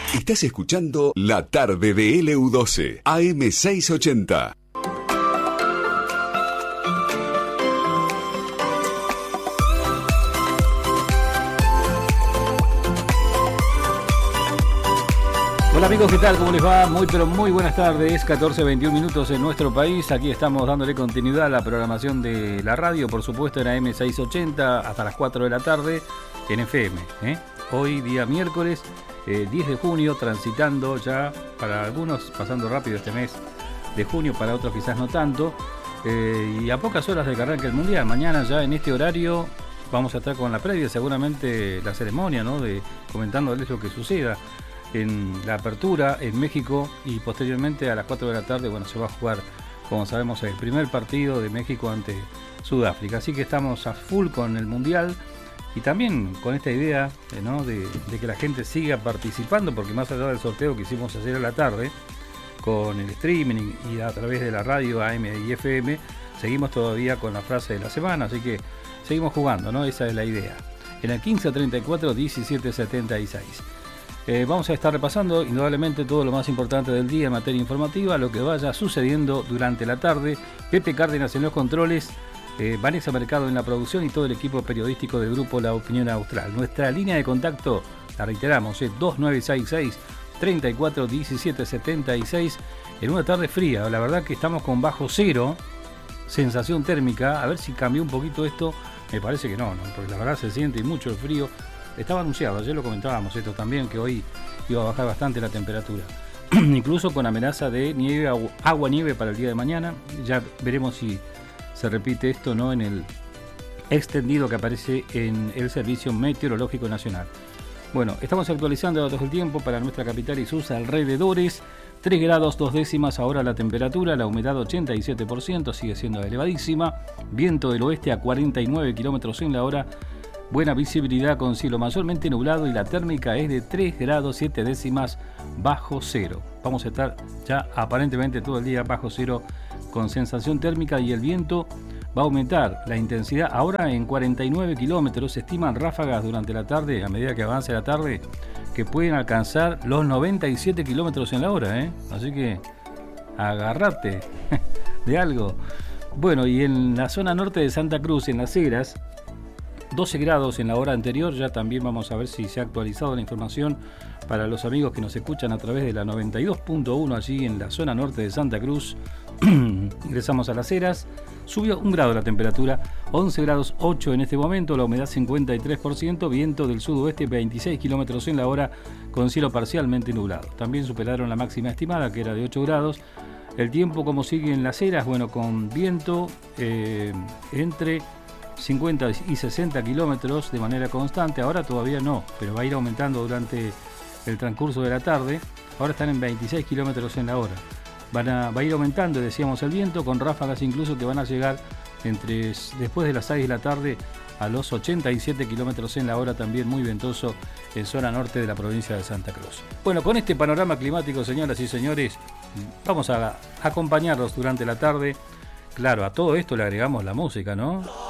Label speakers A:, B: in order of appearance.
A: Estás escuchando La Tarde de LU12, AM680.
B: Hola amigos, ¿qué tal? ¿Cómo les va? Muy buenas tardes, 14:21 minutos en nuestro país. Aquí estamos dándole continuidad a la programación de la radio, por supuesto en AM680 hasta las 4 de la tarde en FM. Hoy día miércoles 10 de junio, transitando ya para algunos, pasando rápido este mes de junio, para otros quizás no tanto, y a pocas horas de que arranque el Mundial. Mañana ya en este horario vamos a estar con la previa, seguramente la ceremonia, ¿no? Comentándoles lo que suceda en la apertura en México, y posteriormente a las 4 de la tarde, bueno, se va a jugar, como sabemos, el primer partido de México ante Sudáfrica. Así que estamos a full con el Mundial y también con esta idea, ¿no? de que la gente siga participando, porque más allá del sorteo que hicimos ayer a la tarde con el streaming y a través de la radio AM y FM, seguimos todavía con la frase de la semana, así que seguimos jugando, ¿no? Esa es la idea. En el 1534 1776. Vamos a estar repasando indudablemente todo lo más importante del día en materia informativa, lo que vaya sucediendo durante la tarde. Pepe Cárdenas en los controles, Vanessa Mercado en la producción y todo el equipo periodístico del grupo La Opinión Austral. Nuestra línea de contacto, la reiteramos, es 2966-341776, en una tarde fría. La verdad que estamos con bajo cero, sensación térmica. A ver si cambió un poquito esto. Me parece que no, porque la verdad se siente mucho el frío. Estaba anunciado, ayer lo comentábamos esto también, que hoy iba a bajar bastante la temperatura. Incluso con amenaza de nieve, agua-nieve para el día de mañana. Ya veremos si se repite esto, ¿no?, en el extendido que aparece en el Servicio Meteorológico Nacional. Bueno, estamos actualizando datos del tiempo para nuestra capital y sus alrededores. 3 grados 2 décimas ahora la temperatura, la humedad 87%, sigue siendo elevadísima. Viento del oeste a 49 kilómetros en la hora. Buena visibilidad con cielo mayormente nublado y la térmica es de 3 grados 7 décimas bajo cero. Vamos a estar ya aparentemente todo el día bajo cero con sensación térmica, y el viento va a aumentar la intensidad. Ahora en 49 kilómetros se estiman ráfagas durante la tarde, a medida que avance la tarde, que pueden alcanzar los 97 kilómetros en la hora, Así que agárrate de algo. Bueno, y en la zona norte de Santa Cruz, en Las Heras, 12 grados en la hora anterior. Ya también vamos a ver si se ha actualizado la información para los amigos que nos escuchan a través de la 92.1 allí en la zona norte de Santa Cruz. Ingresamos a Las Heras, subió 1 grado la temperatura, 11 grados 8 en este momento, la humedad 53%, viento del sudoeste 26 kilómetros en la hora con cielo parcialmente nublado. También superaron la máxima estimada, que era de 8 grados. El tiempo como sigue en Las Heras, bueno, con viento entre 50 y 60 kilómetros de manera constante. Ahora todavía no, pero va a ir aumentando durante el transcurso de la tarde. Ahora están en 26 kilómetros en la hora. Va a ir aumentando, decíamos, el viento, con ráfagas incluso que van a llegar después de las 6 de la tarde a los 87 kilómetros en la hora, también muy ventoso en zona norte de la provincia de Santa Cruz. Bueno, con este panorama climático, señoras y señores, vamos a acompañarlos durante la tarde. Claro, a todo esto le agregamos la música, ¿no?